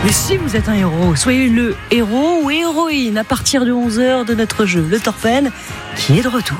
Mais si vous êtes un héros, soyez le héros ou héroïne à partir de 11h de notre jeu, le Torpen, qui est de retour.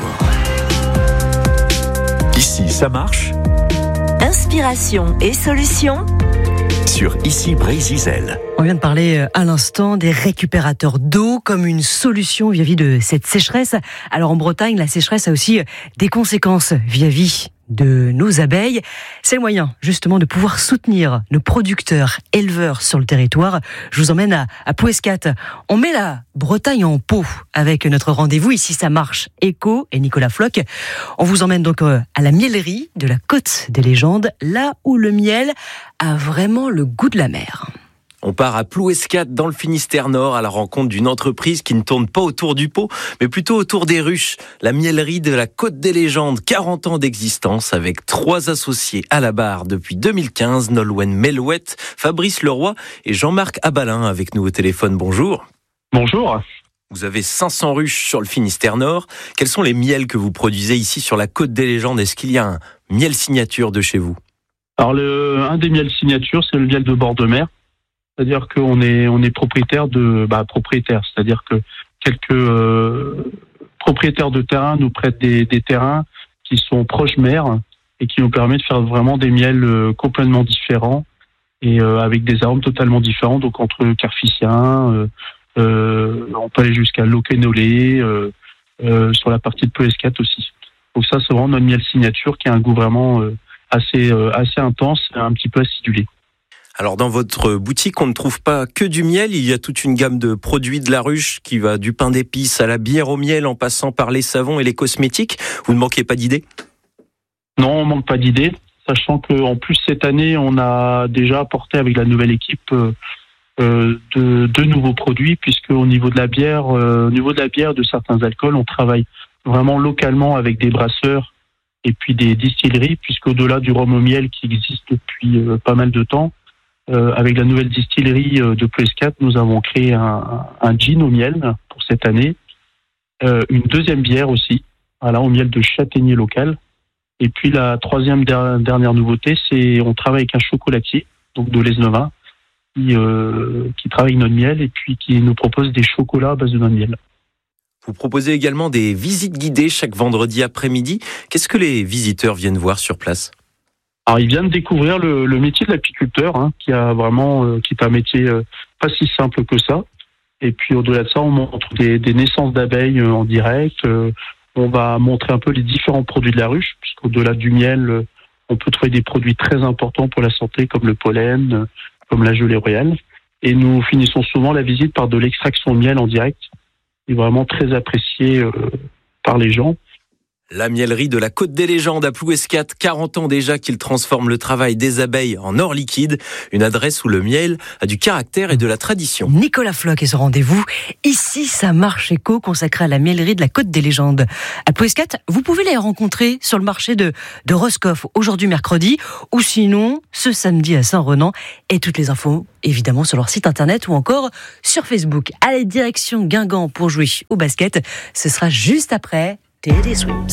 Ici, ça marche. Inspiration et solutions Sur Ici Brésil. On vient de parler à l'instant des récupérateurs d'eau comme une solution vis-à-vis de cette sécheresse. Alors en Bretagne, la sécheresse a aussi des conséquences vis-à-vis de nos abeilles. C'est le moyen justement de pouvoir soutenir nos producteurs, éleveurs sur le territoire. Je vous emmène à Plouescat. On met la Bretagne en pot avec notre rendez-vous. Ici, ça marche. Éco et Nicolas Floch. On vous emmène donc à la mielerie de la Côte des Légendes, là où le miel a vraiment le goût de la mer. On part à Plouescat dans le Finistère Nord à la rencontre d'une entreprise qui ne tourne pas autour du pot, mais plutôt autour des ruches. La mielerie de la Côte des Légendes, 40 ans d'existence avec 3 associés à la barre depuis 2015, Nolwenn Melouette, Fabrice Leroy et Jean-Marc Abalin avec nous au téléphone. Bonjour. Bonjour. Vous avez 500 ruches sur le Finistère Nord. Quels sont les miels que vous produisez ici sur la Côte des Légendes? Est-ce qu'il y a un miel signature de chez vous? Alors un des miels signature, c'est le miel de bord de mer. C'est-à-dire qu'on est propriétaire c'est-à-dire que quelques propriétaires de terrain nous prêtent des terrains qui sont proches mer et qui nous permettent de faire vraiment des miels complètement différents et avec des arômes totalement différents. Donc entre carficien, on peut aller jusqu'à Locquenolé, sur la partie de Plouescat aussi. Donc ça, c'est vraiment notre miel signature qui a un goût vraiment assez intense et un petit peu acidulé. Alors dans votre boutique, on ne trouve pas que du miel, il y a toute une gamme de produits de la ruche qui va du pain d'épices à la bière au miel en passant par les savons et les cosmétiques. Vous ne manquez pas d'idées? Non, on ne manque pas d'idées, sachant qu'en plus cette année, on a déjà apporté avec la nouvelle équipe de nouveaux produits, puisque au niveau de la bière, de certains alcools, on travaille vraiment localement avec des brasseurs et puis des distilleries, puisqu'au-delà du rhum au miel qui existe depuis pas mal de temps, avec la nouvelle distillerie de Plouescat, nous avons créé un gin au miel pour cette année, une deuxième bière aussi, au miel de châtaignier local. Et puis la troisième dernière nouveauté, c'est on travaille avec un chocolatier, donc de l'Esnevin, qui travaille notre miel et puis qui nous propose des chocolats à base de notre miel. Vous proposez également des visites guidées chaque vendredi après-midi. Qu'est-ce que les visiteurs viennent voir sur place? Alors, ils viennent découvrir le métier de l'apiculteur, qui est un métier pas si simple que ça. Et puis, au-delà de ça, on montre des naissances d'abeilles en direct. On va montrer un peu les différents produits de la ruche, puisqu'au-delà du miel, on peut trouver des produits très importants pour la santé, comme le pollen, comme la gelée royale. Et nous finissons souvent la visite par de l'extraction de miel en direct, qui est vraiment très apprécié par les gens. La mielerie de la Côte des Légendes à Plouescat, 40 ans déjà qu'il transforme le travail des abeilles en or liquide, une adresse où le miel a du caractère et de la tradition. Nicolas Floch et ce rendez-vous, ici ça marche éco, consacré à la mielerie de la Côte des Légendes. À Plouescat, vous pouvez les rencontrer sur le marché de Roscoff, aujourd'hui mercredi, ou sinon ce samedi à Saint-Renan, et toutes les infos évidemment sur leur site internet ou encore sur Facebook. Allez, direction Guingamp pour jouer au basket, ce sera juste après Teddy Swims.